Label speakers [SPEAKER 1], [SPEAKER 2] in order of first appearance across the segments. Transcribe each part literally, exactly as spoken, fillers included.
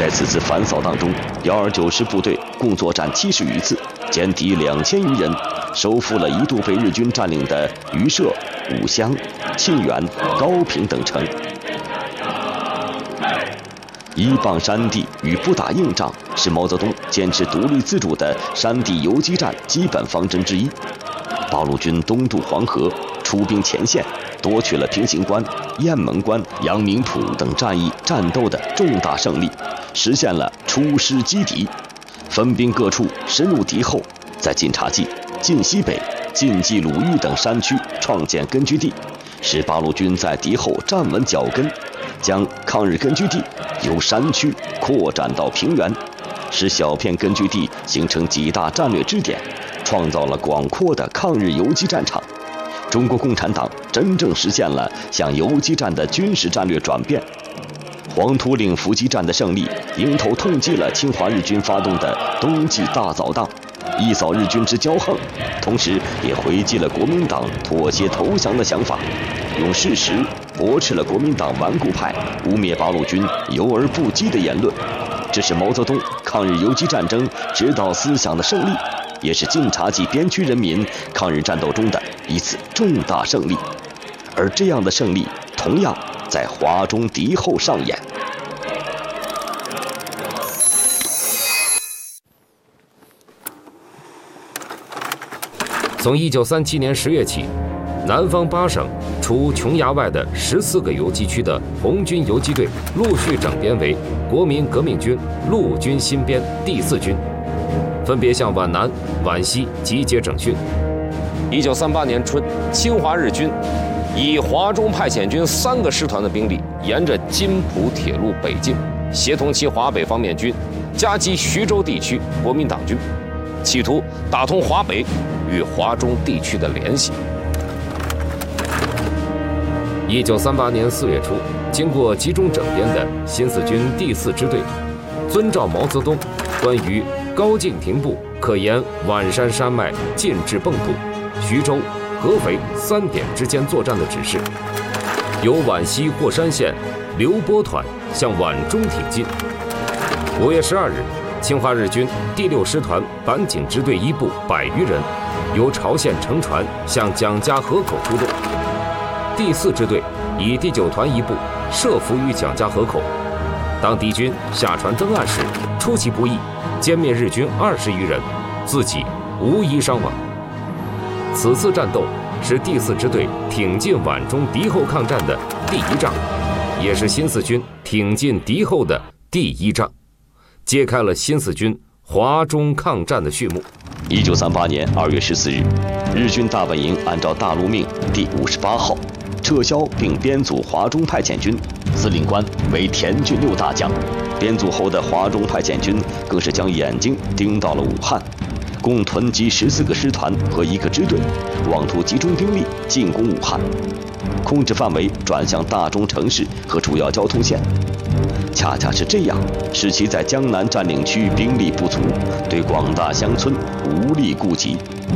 [SPEAKER 1] 在此次反扫荡中，幺二九师部队共作战七十余次，歼敌两千余人，收复了一度被日军占领的榆社、武乡、沁源、高平等城。依傍山地与不打硬仗是毛泽东坚持独立自主的山地游击战基本方针之一。八路军东渡黄河，出兵前线，夺取了平型关、雁门关、阳明浦等战役战斗的重大胜利，实现了出师击敌，分兵各处，深入敌后，在晋察冀、晋西北、晋冀鲁豫等山区创建根据地，使八路军在敌后站稳脚跟，将抗日根据地由山区扩展到平原，使小片根据地形成几大战略支点，创造了广阔的抗日游击战场。中国共产党真正实现了向游击战的军事战略转变。黄土岭伏击战的胜利，迎头痛击了侵华日军发动的冬季大扫荡，一扫日军之骄横，同时也回击了国民党妥协投降的想法，用事实驳斥了国民党顽固派污蔑八路军游而不击的言论。这是毛泽东抗日游击战争指导思想的胜利，也是晋察冀边区人民抗日战斗中的一次重大胜利。而这样的胜利同样在华中敌后上演。
[SPEAKER 2] 从一九三七年十月起，南方八省除琼崖外的十四个游击区的红军游击队陆续整编为国民革命军陆军新编第四军，分别向皖南、皖西集结整训。一九三八年春，侵华日军以华中派遣军三个师团的兵力，沿着津浦铁路北进，协同其华北方面军夹击徐州地区国民党军，企图打通华北与华中地区的联系。一九三八年四月初，经过集中整编的新四军第四支队，遵照毛泽东关于高敬亭部可沿皖山山脉进至蚌埠、徐州、合肥三点之间作战的指示，由皖西霍山县刘波团向皖中挺进。五月十二日，侵华日军第六师团坂井支队一部百余人，由朝鲜乘船向蒋家河口出动。第四支队以第九团一部设伏于蒋家河口。当敌军下船登岸时，出其不意，歼灭日军二十余人，自己无一伤亡。此次战斗是第四支队挺进皖中敌后抗战的第一仗，也是新四军挺进敌后的第一仗，揭开了新四军华中抗战的序幕。
[SPEAKER 1] 一九三八年二月十四日，日军大本营按照大陆命第五十八号撤销并编组华中派遣军，司令官为田俊六大将。编组后的华中派遣军更是将眼睛盯到了武汉，共囤积十四个师团和一个支队，妄图集中兵力进攻武汉，控制范围转向大中城市和主要交通线。恰恰是这样，使其在江南占领区兵力不足，对广大乡村无力顾及。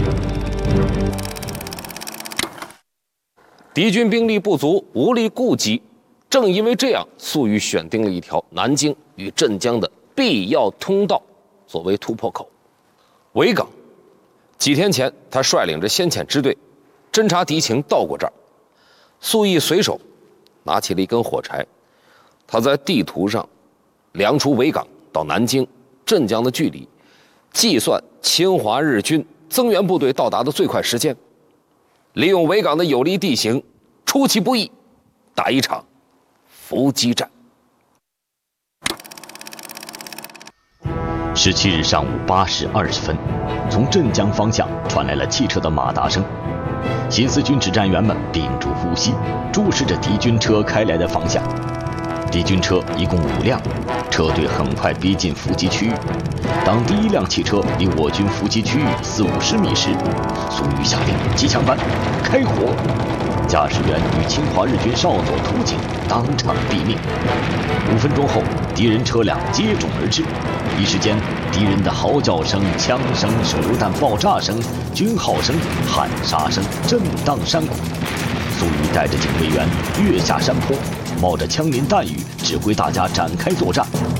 [SPEAKER 2] 敌军兵力不足，无力顾及，正因为这样，粟裕选定了一条南京与镇江的必要通道作为突破口——维港。几天前，他率领着先遣支队侦察敌情到过这儿。粟裕随手拿起了一根火柴，他在地图上量出维港到南京、镇江的距离，计算侵华日军增援部队到达的最快时间，利用维港的有利地形，出其不意，打一场伏击战。
[SPEAKER 1] 十七日上午八时二十分，从镇江方向传来了汽车的马达声。新四军指战员们屏住呼吸，注视着敌军车开来的方向。敌军车一共五辆，车队很快逼近伏击区域。当第一辆汽车离我军伏击区域四五十米时，粟裕下令机枪班开火。驾驶员与侵华日军稍作突进，当场毙命。五分钟后，敌人车辆接踵而至，一时间，敌人的嚎叫声、枪声、手榴弹爆炸声、军号声、喊杀声震荡山谷。粟裕带着警卫员跃下山坡，冒着枪林弹雨，指挥大家展开作战。